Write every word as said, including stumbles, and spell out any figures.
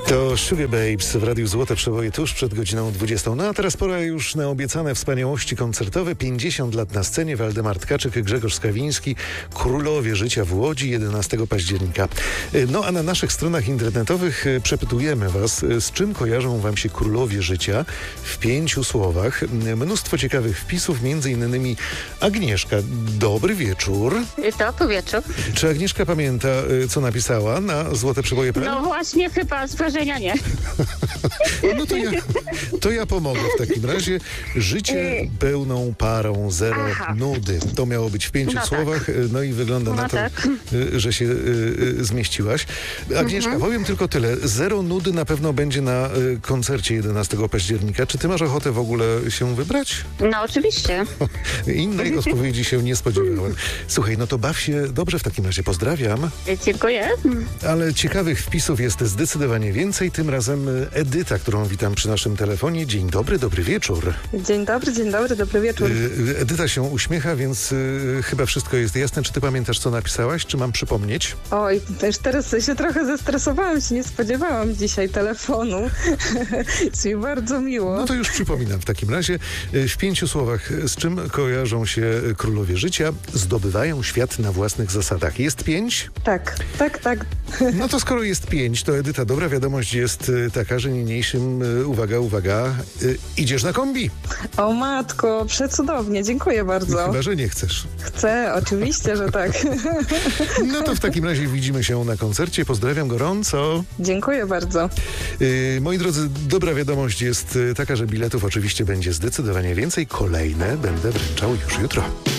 To Sugar Babes w Radiu Złote Przeboje tuż przed godziną dwudziestą. No a teraz pora już na obiecane wspaniałości koncertowe. pięćdziesiąt lat na scenie. Waldemar Tkaczyk, Grzegorz Skawiński, Królowie Życia w Łodzi jedenastego października. No a na naszych stronach internetowych przepytujemy was, z czym kojarzą wam się Królowie Życia w pięciu słowach. Mnóstwo ciekawych wpisów, między innymi Agnieszka. Dobry wieczór. Dobry wieczór. Czy Agnieszka pamięta, co napisała na złote przeboje kropka p l? No właśnie, chyba z wrażenia nie. No to ja, to ja pomogę w takim razie. Życie pełną parą, zero Aha. nudy. To miało być w pięciu No tak. słowach. No i wygląda No na to, tak. że się y, y, zmieściłaś. Agnieszka, Mhm. powiem tylko tyle. Zero nudy na pewno będzie na y, koncercie jedenastego października. Czy ty masz ochotę w ogóle się wybrać? No oczywiście. Innej odpowiedzi się nie spodziewałem. Słuchaj, no to baw się dobrze w takim razie. Pozdrawiam. Dziękuję. Ale ciekawych wpisów jest zdecydowanie więcej. Tym razem Edyta, którą witam przy naszym telefonie. Dzień dobry, dobry wieczór. Dzień dobry, dzień dobry, dobry wieczór. Y, Edyta się uśmiecha, więc y, chyba wszystko jest jasne. Czy ty pamiętasz, co napisałaś? Czy mam przypomnieć? Oj, też teraz się trochę zestresowałam, się nie spodziewałam dzisiaj telefonu. Jest mi bardzo miło. No to już przypominam w takim razie. Y, W pięciu słowach, z czym kojarzą się Królowie Życia? Zdobywają świat na własnych zasadach. Jest pięć? Tak, tak, tak. No to skoro jest pięć, to Edyta, dobra wiadomość jest y, taka, że niniejszym, y, uwaga, uwaga, y, idziesz na kombi. O matko, przecudownie, dziękuję bardzo. Chyba, że nie chcesz. Chcę, oczywiście, że tak. No to w takim razie widzimy się na koncercie. Pozdrawiam gorąco. Dziękuję bardzo. Yy, moi drodzy, dobra wiadomość jest y, taka, że biletów oczywiście będzie zdecydowanie więcej. Kolejne będę wręczał już jutro.